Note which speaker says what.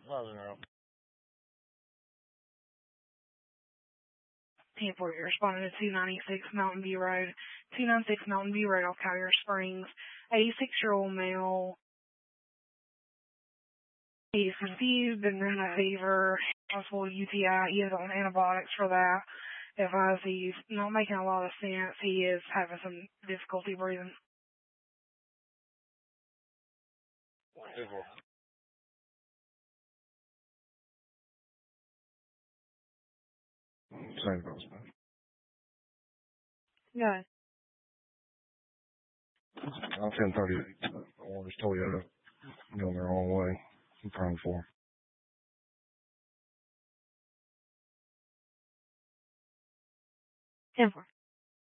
Speaker 1: 10-4, you're responding to 296 Mountain View Road. 296 Mountain View Road, Collier Springs. 86-year-old male. He's confused, been running a fever, possible UTI. He is on antibiotics for that. Advise he's not making a lot of sense. He is having some difficulty breathing.
Speaker 2: Same goes, man.
Speaker 1: Yeah.
Speaker 2: I'm 1038. Orange Toyota. Going their own way. I'm prone for.
Speaker 1: 10-4.